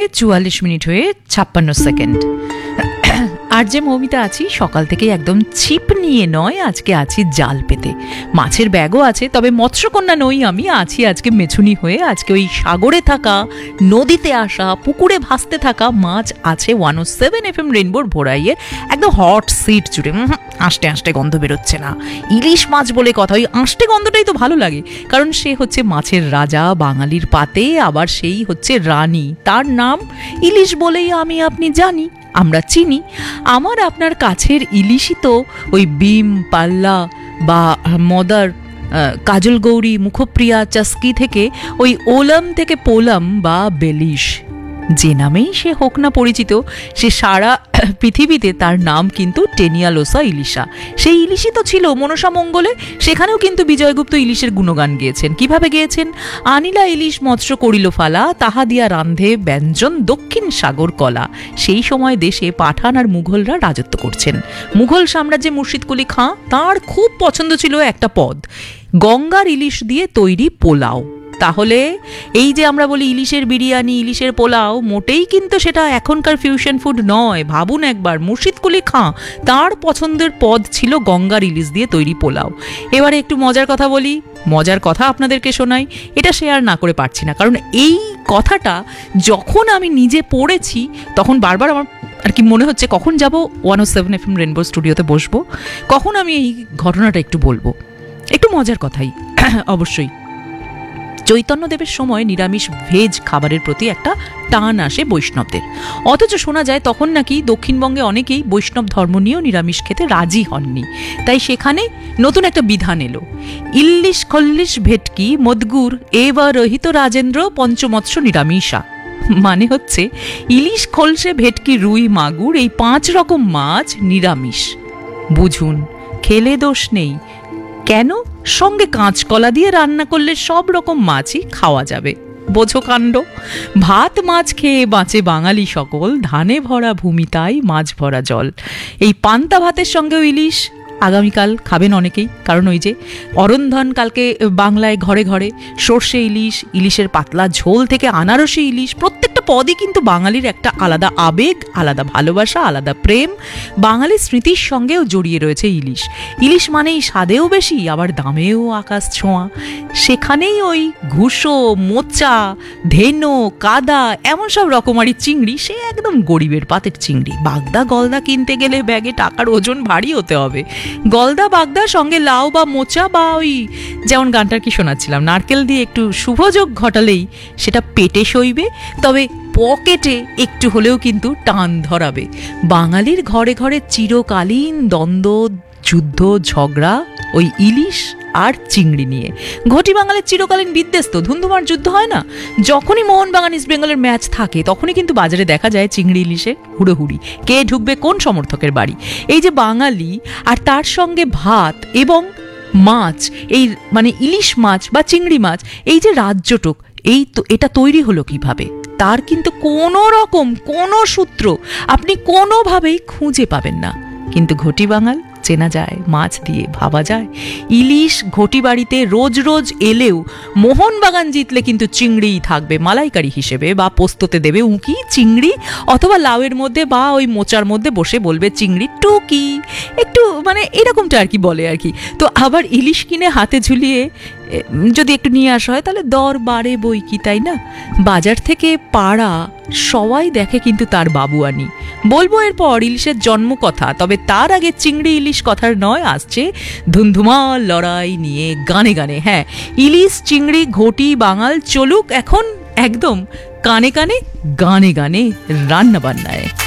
44 হয়ে 56 আর যে মৌমিতা আছি সকাল থেকে একদম ছিপ নিয়ে নয়, আজকে আছি জাল পেতে। মাছের ব্যাগও আছে, তবে মৎস্যকন্যা নই আমি, আছি আজকে মেছুনি হয়ে। আজকে ওই সাগরে থাকা, নদীতে আসা, পুকুরে ভাসতে থাকা মাছ আছে 107 FM রেনবোর ভোরাইয়ে একদম হট সিট জুড়ে। আষ্টে আষ্টে গন্ধ বেরোচ্ছে না, ইলিশ মাছ বলে কথা। ওই আষ্টে গন্ধটাই তো ভালো লাগে, কারণ সে হচ্ছে মাছের রাজা বাঙালির পাতে, আবার সেই হচ্ছে রানী। তার নাম ইলিশ বলেই আমি আপনি জানি, আমরা চিনি। আমার আপনার কাছের ইলিশই তো ওই বিম, পাল্লা বা মদার, কাজল গৌরী, মুখপ্রিয়া, চাস্কি থেকে ওই ওলাম থেকে পোলাম বা বেলিশ, যে নামেই সে হোক না পরিচিত, সে সারা পৃথিবীতে তার নাম কিন্তু টেনিয়ালোসা ইলিশা। সেই ইলিশই তো ছিল মনসা মঙ্গলে, সেখানেও কিন্তু বিজয়গুপ্ত ইলিশের গুণগান গেয়েছেন। কিভাবে গেয়েছেন? আনিলা ইলিশ মৎস্য করিল ফালা, তাহা দিয়া রান্ধে ব্যঞ্জন দক্ষিণ সাগর কলা। সেই সময় দেশে পাঠান আর মুঘলরা রাজত্ব করছেন। মুঘল সাম্রাজ্যে মুর্শিদ কুলি খাঁ, তাঁর খুব পছন্দ ছিল একটা পদ, গঙ্গার ইলিশ দিয়ে তৈরি পোলাও। তাহলে এই যে আমরা বলি ইলিশের বিরিয়ানি, ইলিশের পোলাও, মোটেই কিন্তু সেটা এখনকার ফিউশন ফুড নয়। ভাবুন একবার, মুর্শিদ কুলি খাঁ তার পছন্দের পদ ছিল গঙ্গার ইলিশ দিয়ে তৈরি পোলাও। এবারে একটু মজার কথা বলি, মজার কথা আপনাদেরকে শোনাই। এটা শেয়ার না করে পারছি না, কারণ এই কথাটা যখন আমি নিজে পড়েছি তখন বারবার আমার আর কি মনে হচ্ছে কখন যাব 107 FM রেনবো স্টুডিওতে বসবো, কখন আমি এই ঘটনাটা একটু বলবো। একটু মজার কথাই অবশ্যই। চৈতন্যদেবের সময় নিরামিষ ভেজ খাবারের প্রতি একটা টান আসে বৈষ্ণবদের, অথচ শোনা যায় তখন নাকি দক্ষিণবঙ্গে অনেকেই বৈষ্ণব ধর্ম নিয়েও নিরামিষ খেতে রাজি হননি। তাই সেখানে নতুন একটা বিধান এলো, ইল্লিশ খল্লিশ ভেটকি মদগুর এবার রহিত রাজেন্দ্র পঞ্চমৎস্য নিরামিষা। মানে হচ্ছে ইলিশ, খলসে, ভেটকি, রুই, মাগুর, এই 5 রকম মাছ নিরামিষ। বুঝুন, খেলে দোষ নেই। কেন? সঙ্গে কাঁচকলা দিয়ে রান্না করলে সব রকম মাছই খাওয়া যাবে। বোঝো কাণ্ড। ভাত মাছ খেয়ে বাঁচে বাঙালি সকল, ধানে ভরা ভূমি তাই মাছ ভরা জল। এই পান্তা ভাতের সঙ্গেও ইলিশ আগামীকাল খাবেন অনেকেই, কারণ ওই যে অরন্ধন কালকে বাংলায় ঘরে ঘরে সর্ষে ইলিশ, ইলিশের পাতলা ঝোল থেকে আনারসি ইলিশ, প্রত্যেকটা পদই কিন্তু বাঙালির একটা আলাদা আবেগ, আলাদা ভালোবাসা, আলাদা প্রেম। বাঙালির স্মৃতির সঙ্গেও জড়িয়ে রয়েছে ইলিশ। ইলিশ মানেই স্বাদেও বেশি, আবার দামেও আকাশ ছোঁয়া। সেখানেই ওই ঘুষো, মোচা, ধেনো, কাদা, এমন সব রকমারি চিংড়ি, সে একদম গরিবের পাতের চিংড়ি। বাগদা গলদা কিনতে গেলে ব্যাগে টাকার ওজন ভারী হতে হবে। গলদা বাগদা সঙ্গে লাউ বা মোচা বা ওই যেমন গানটার কি শোনাচ্ছিলাম, নারকেল দিয়ে একটু শুভযোগ ঘটালেই সেটা পেটে সইবে, তবে পকেটে একটু হলেও কিন্তু টান ধরাবে। বাঙালির ঘরে ঘরে চিরকালীন দ্বন্দ্ব, যুদ্ধ, ঝগড়া ওই ইলিশ আর চিংড়ি নিয়ে। ঘটি বাঙালির চিরকালীন বিদ্বেষ তো, ধুন্ধুমার যুদ্ধ হয় না? যখনই মোহনবাগান ইস্ট বেঙ্গলের ম্যাচ থাকে তখনই কিন্তু বাজারে দেখা যায় চিংড়ি ইলিশের হুড়োহুড়ি, কে ঢুকবে কোন সমর্থকের বাড়ি। এই যে বাঙালি আর তার সঙ্গে ভাত এবং মাছ, এই মানে ইলিশ মাছ বা চিংড়ি মাছ, এই যে রাজ্যটুক, এই তো এটা তৈরি হলো কিভাবে, তার কিন্তু কোনো রকম কোনো সূত্র আপনি কোনোভাবেই খুঁজে পাবেন না। কিন্তু ঘটি বাঙাল চেনা যায় মাছ দিয়ে, ভাবা যায়। ইলিশ ঘটি বাড়িতে রোজ রোজ এলেও মোহনবাগান জিতলে কিন্তু চিংড়িই থাকবে মালাইকারি হিসেবে, বা পোস্ততে দেবে উঁকি চিংড়ি, অথবা লাউয়ের মধ্যে বা ওই মোচার মধ্যে বসে বলবে চিংড়ি টুকি, একটু মানে এরকমটা আর কি বলে আর কি। তো আবার ইলিশ কিনে হাতে ঝুলিয়ে যদি একটু নিয়ে আসা হয় তাহলে দর বাড়ে বই কি, তাই না? বাজার থেকে পাড়া সবাই দেখে কিন্তু তার বাবুয়ানি। বলবো এরপর ইলিশের জন্ম কথা, তবে তার আগে চিংড়ি ইলিশ কথার নয়, আসছে ধুন্ধুমার লড়াই নিয়ে গানে গানে। হ্যাঁ, ইলিশ, চিংড়ি, ঘটি বাঙাল চলুক এখন একদম কানে কানে, গানে গানে, রান্না বান্নায়।